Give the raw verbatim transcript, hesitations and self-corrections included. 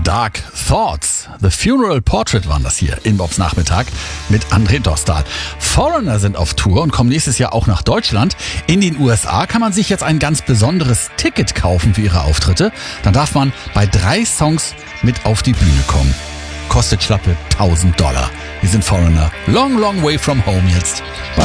Dark Thoughts. The Funeral Portrait waren das hier in Bobs Nachmittag mit André Dostal. Foreigner sind auf Tour und kommen nächstes Jahr auch nach Deutschland. In den U S A kann man sich jetzt ein ganz besonderes Ticket kaufen für ihre Auftritte. Dann darf man bei drei Songs mit auf die Bühne kommen. Kostet schlappe tausend Dollar. Wir sind Foreigner. Long, long way from home jetzt. Bye.